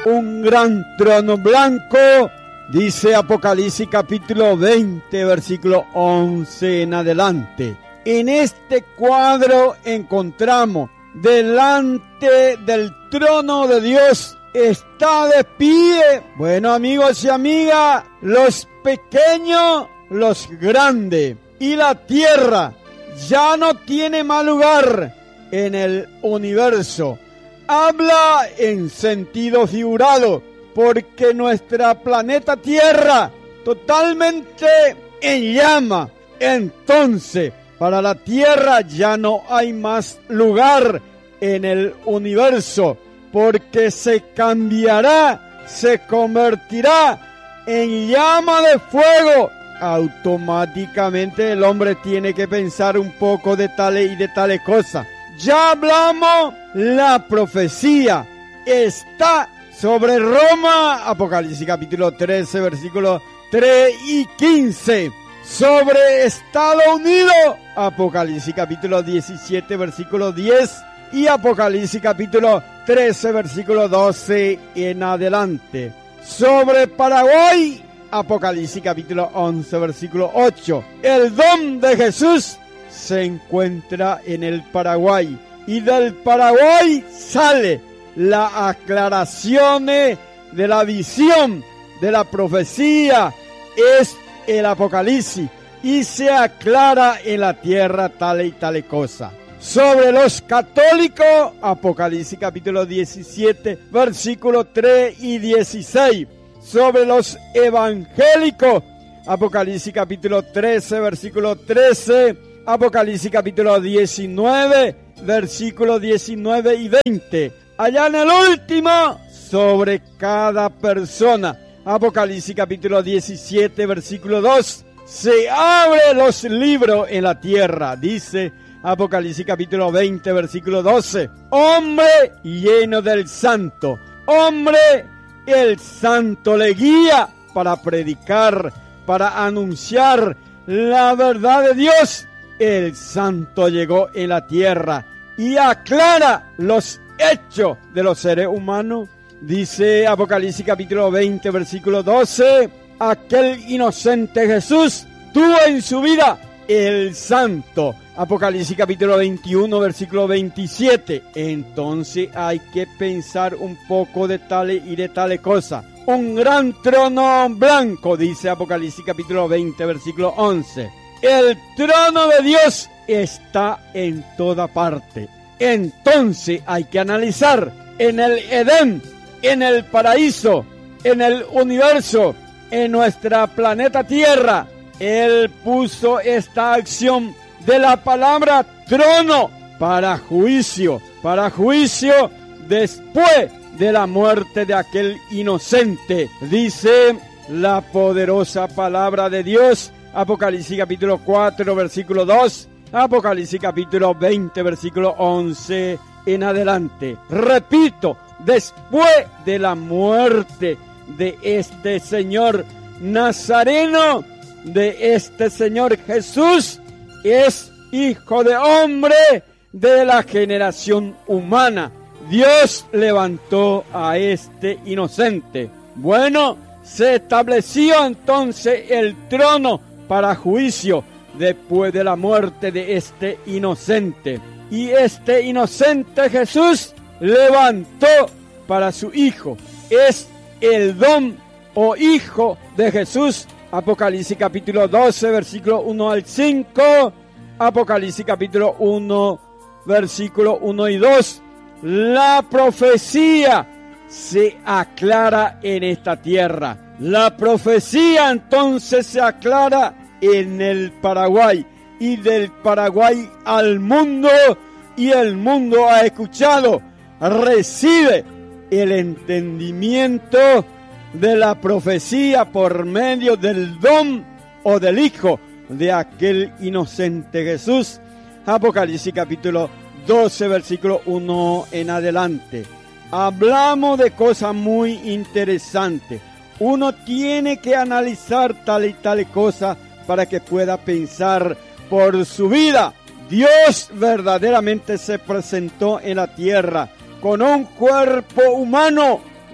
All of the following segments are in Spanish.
un gran trono blanco, dice Apocalipsis capítulo 20, versículo 11 en adelante. En este cuadro encontramos delante del trono de Dios está de pie, bueno amigos y amigas, los pequeños, los grandes, y la tierra ya no tiene más lugar en el universo. Habla en sentido figurado, porque nuestra planeta Tierra totalmente en llama. Entonces, para la Tierra ya no hay más lugar en el universo, porque se cambiará, se convertirá en llama de fuego. Automáticamente el hombre tiene que pensar un poco de tales y de tales cosas. Ya hablamos, la profecía está sobre Roma, Apocalipsis capítulo 13, versículos 3 y 15. Sobre Estados Unidos, Apocalipsis capítulo 17, versículo 10. Y Apocalipsis capítulo 13, versículo 12 en adelante. Sobre Paraguay, Apocalipsis capítulo 11, versículo 8. El don de Jesús se encuentra en el Paraguay. Y del Paraguay sale la aclaración de la visión, de la profecía. Es el Apocalipsis. Y se aclara en la tierra tal y tal cosa. Sobre los católicos, Apocalipsis capítulo 17, versículos 3 y 16. Sobre los evangélicos, Apocalipsis capítulo 13, versículo 13. Apocalipsis capítulo 19, versículos 19 y 20. Allá en el último, sobre cada persona, Apocalipsis capítulo 17, versículo 2. Se abren los libros en la tierra, dice Apocalipsis capítulo 20, versículo 12. Hombre lleno del santo, hombre, el santo le guía para predicar, para anunciar la verdad de Dios. El santo llegó en la tierra y aclara los hechos de los seres humanos. Dice Apocalipsis capítulo 20, versículo 12. Aquel inocente Jesús tuvo en su vida el santo. Apocalipsis capítulo 21, versículo 27. Entonces hay que pensar un poco de tales y de tales cosas. Un gran trono blanco, dice Apocalipsis capítulo 20, versículo 11. El trono de Dios está en toda parte. Entonces hay que analizar en el Edén, en el paraíso, en el universo, en nuestra planeta Tierra. Él puso esta acción de la palabra trono para juicio después de la muerte de aquel inocente. Dice la poderosa palabra de Dios, Apocalipsis capítulo 4, versículo 2, Apocalipsis capítulo 20, versículo 11 en adelante. Repito, después de la muerte de este Señor Nazareno, de este Señor Jesús, es hijo de hombre de la generación humana. Dios levantó a este inocente. Bueno, se estableció entonces el trono para juicio después de la muerte de este inocente. Y este inocente Jesús levantó para su hijo. Es el don o hijo de Jesús. Apocalipsis capítulo 12, versículo 1 al 5. Apocalipsis capítulo 1, versículo 1 y 2. La profecía se aclara en esta tierra. La profecía entonces se aclara en el Paraguay. Y del Paraguay al mundo. Y el mundo ha escuchado. Recibe el entendimiento de la profecía por medio del don o del hijo de aquel inocente Jesús. Apocalipsis capítulo 12, versículo 1 en adelante. Hablamos de cosas muy interesantes. Uno tiene que analizar tal y tal cosa para que pueda pensar por su vida. Dios verdaderamente se presentó en la tierra con un cuerpo humano.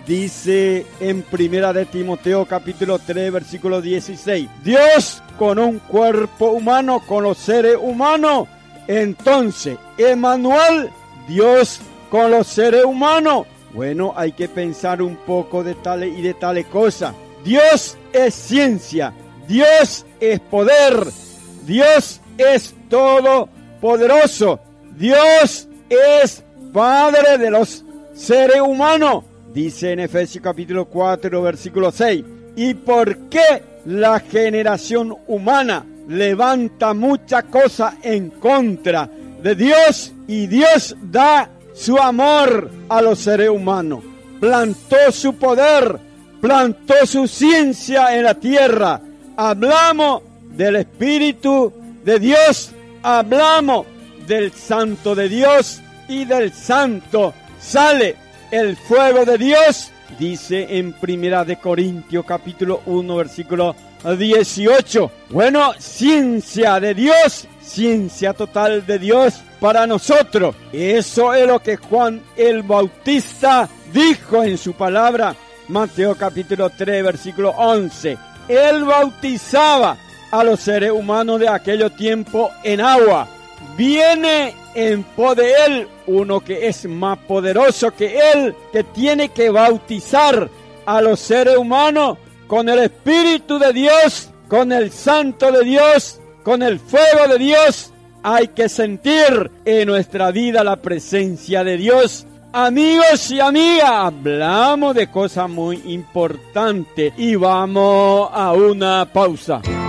dice en Primera de Timoteo capítulo 3 versículo 16, Dios con un cuerpo humano, con los seres humanos. Entonces, Emmanuel, Dios con los seres humanos. Bueno, hay que pensar un poco de tales y de tales cosas. Dios es ciencia, Dios es poder, Dios es todopoderoso, Dios es Padre de los seres humanos, dice en Efesios capítulo 4, versículo 6. ¿Y por qué la generación humana levanta muchas cosas en contra de Dios? Y Dios da su amor a los seres humanos, plantó su poder, plantó su ciencia en la tierra. Hablamos del Espíritu de Dios, hablamos del Santo de Dios, y del Santo sale el fuego de Dios, dice en Primera de Corintios capítulo 1 versículo 18. Bueno, ciencia de Dios, ciencia total de Dios para nosotros. Eso es lo que Juan el Bautista dijo en su palabra, Mateo capítulo 3 versículo 11. Él bautizaba a los seres humanos de aquellos tiempos en agua. Viene en pos de él uno que es más poderoso que él, que tiene que bautizar a los seres humanos con el Espíritu de Dios, con el Santo de Dios, con el fuego de Dios. Hay que sentir en nuestra vida la presencia de Dios. Amigos y amigas, hablamos de cosas muy importantes y vamos a una pausa.